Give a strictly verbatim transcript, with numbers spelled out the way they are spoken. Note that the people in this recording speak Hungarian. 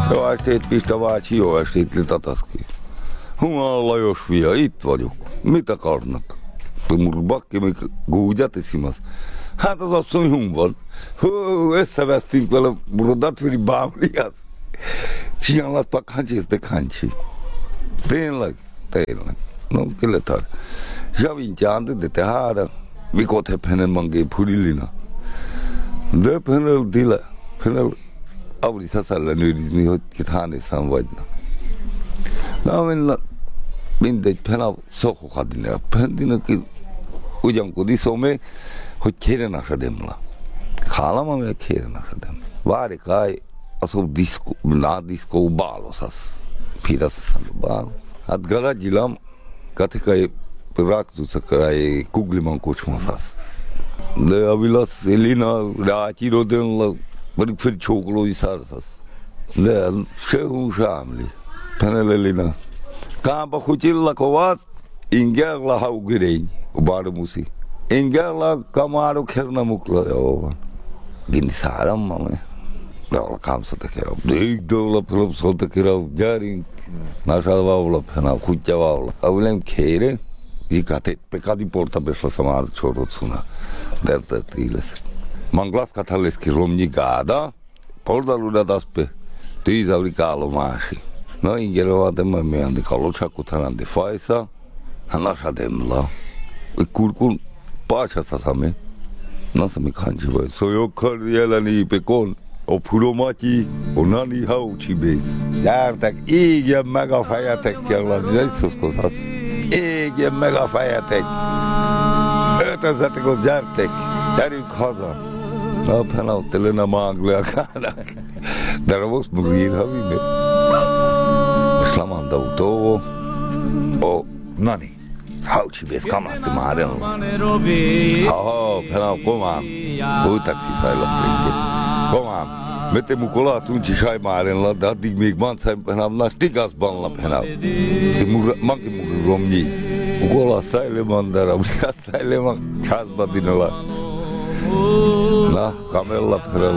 Jó estét, Pista bácsi, jó estét, Litataszki. Huma Lajos fia, itt vagyok. Mit akarnak? Bakki, még gúgyat iszimasz. Hát az asszony hum van. Hú, összevesztünk vele, brodatfiri bámliász. Csinállat pa kancsész, de kancsi. Tényleg, tényleg. No, kiletar. Zsavintján, de te hára. Mikor te penen mangé purillina. De penel dile. Penel avri szász ellenőrizni, hogy két hányszám vagynak. Na, mindegy, mindegy, penel szokokat dinle. Pendinek ugyankor iszom, hogy kérjen asademla. Hálam, amelyek kérjen asadem. Várik áj, azok diszkó, na diszkó báloszász. Piraszász bál. Hát garagyilam, katikai raktucakai kugliman kocsmaszász. De a vilasz, Elina, rátyírodönla, pedig fel csókolói szárszász. De se húsámli. Penel Elina. Kámba kutyillak a vász, ingerla haugirény. Bára muszi. Ingerla kamárok hernamukla, jó van. Gindi száram, mami. De alakám szóltak el. Dég dőlap, szóltak el. Gyerünk. Násál vállap, a kutya vállap. Avilem kére. Zsikát, pekadi porta besla samád csorot szuna. Dertet éles. Manglászkat hallész ki romnyi gáda. Pordaludat azpe. Tűz avrik állomási. Na, ingere vádem, majd mi andi kalocsak után de fajsza. Hát nasademla. Kurkul pácsaszaszami. Naszami kancsi vagy. Szójokkal jeleni pekon. A puromatyi, onani haucsibész. Gyertek, égjen meg a fejetekkel, az Jézuszkozasz. Égjen meg a fejetek. Ötözzetek, az gyertek. Gyerünk haza. Na, penalt telen a mágle a kának. De ravasz murír, ha vime. Slamanda utóvo. O, nani. Haucsibész, kamaszti már el. Ha, ha, penalt, komám. Új taxifejlesztőnké. Komám. Mete mukola tunci sai máren la, de addig még mancáim penál, na stigaszban la penál. Manki mugru romnyi. Mukola szájleman dara, mukola szájleman császba dinala. Na, kamella penál.